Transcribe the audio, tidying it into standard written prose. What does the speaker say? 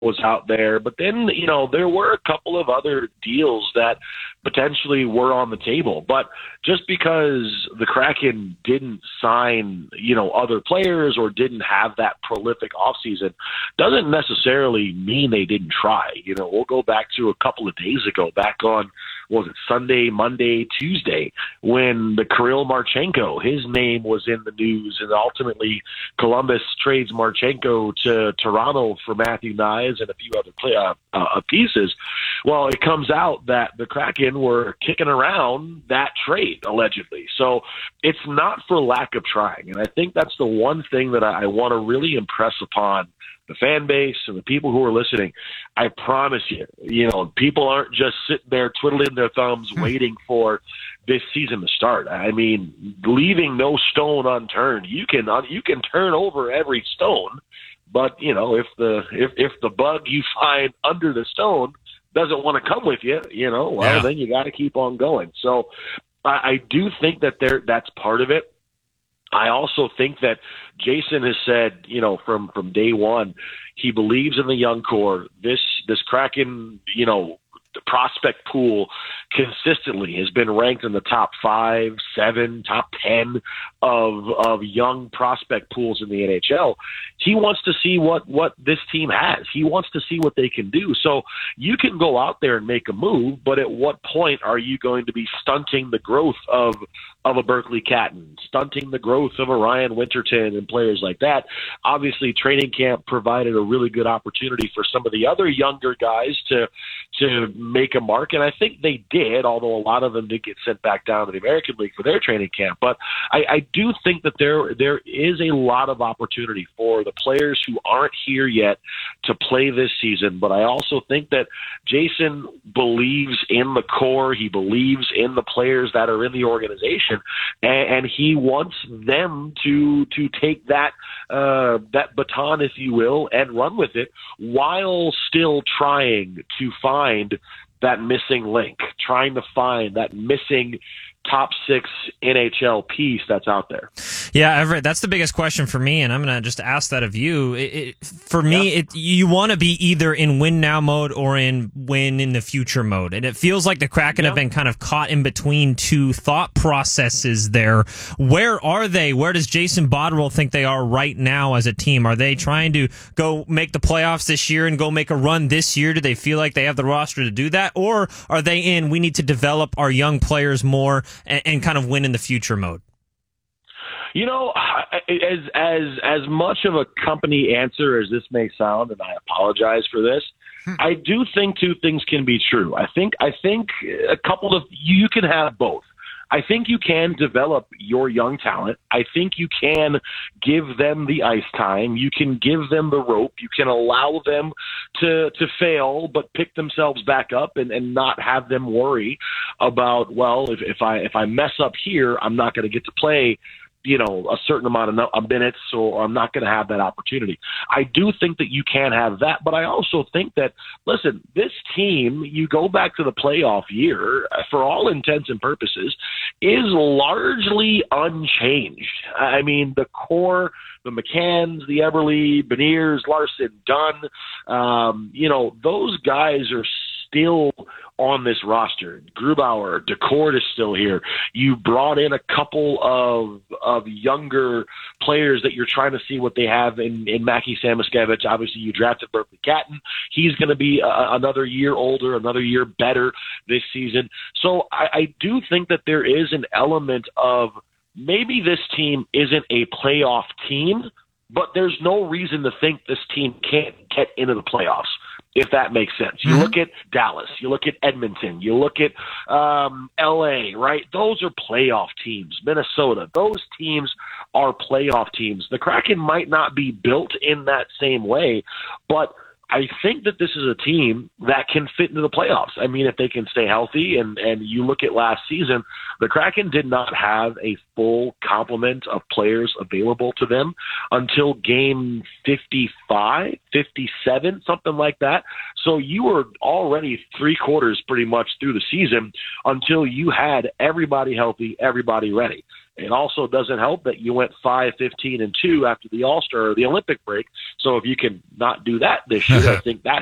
was out there. But then, there were a couple of other deals that potentially were on the table. But just because the Kraken didn't sign, other players or didn't have that prolific offseason doesn't necessarily mean they didn't try. We'll go back to a couple of days ago, back on, was it Sunday, Monday, Tuesday, when the Kirill Marchenko, his name was in the news, and ultimately Columbus trades Marchenko to Toronto for Matthew Knies and a few other pieces. Well, it comes out that the Kraken were kicking around that trade, allegedly. So it's not for lack of trying. And I think that's the one thing that I want to really impress upon the fan base and the people who are listening. I promise you, people aren't just sitting there twiddling their thumbs waiting for this season to start. I mean, leaving no stone unturned. You can turn over every stone, but if the bug you find under the stone doesn't want to come with you, then you got to keep on going. So I do think that that's part of it. I also think that Jason has said, from day one, he believes in the young core. This Kraken, the prospect pool consistently has been ranked in the top 5, 7, top 10 of young prospect pools in the NHL. He wants to see what this team has. He wants to see what they can do. So you can go out there and make a move, but at what point are you going to be stunting the growth of a Berkeley Catton, stunting the growth of a Ryan Winterton and players like that? Obviously, training camp provided a really good opportunity for some of the other younger guys to make a mark, and I think they did, although a lot of them did get sent back down to the American League for their training camp. But I do think that there is a lot of opportunity for the players who aren't here yet to play this season. But I also think that Jason believes in the core. He believes in the players that are in the organization, and he wants them to take that baton, if you will, and run with it while still trying to find that missing link, trying to find that missing top 6 NHL piece that's out there. Yeah, Everett, that's the biggest question for me, and I'm going to just ask that of you. For me, you want to be either in win now mode or in win in the future mode, and it feels like the Kraken have been kind of caught in between two thought processes there. Where are they? Where does Jason Botterill think they are right now as a team? Are they trying to go make the playoffs this year and go make a run this year? Do they feel like they have the roster to do that? Or are they in, we need to develop our young players more and kind of win in the future mode? As much of a company answer as this may sound, and I apologize for this, I do think two things can be true. I think a couple of, you can have both. I think you can develop your young talent. I think you can give them the ice time. You can give them the rope. You can allow them to fail, but pick themselves back up and not have them worry about, well, if I mess up here, I'm not going to get to play a certain amount of minutes, or I'm not going to have that opportunity. I do think that you can have that, but I also think that, listen, this team, you go back to the playoff year, for all intents and purposes, is largely unchanged. I mean, the core, the McCanns, the Eberle, Beniers, Larson, Dunn, those guys are still on this roster. Grubauer, DeCord is still here. You brought in a couple of younger players that you're trying to see what they have in Mackie Samoskevich. Obviously, you drafted Berkeley Catton. He's going to be another year older, another year better this season. So I do think that there is an element of maybe this team isn't a playoff team, but there's no reason to think this team can't get into the playoffs, if that makes sense. You look at Dallas, you look at Edmonton, you look at LA, right? Those are playoff teams. Minnesota, those teams are playoff teams. The Kraken might not be built in that same way, but I think that this is a team that can fit into the playoffs. I mean, if they can stay healthy, and you look at last season, the Kraken did not have a full complement of players available to them until game 55, 57, something like that. So you were already 3/4 pretty much through the season until you had everybody healthy, everybody ready. It also doesn't help that you went 5-15-2 after the All-Star or the Olympic break. So if you can not do that this year, I think that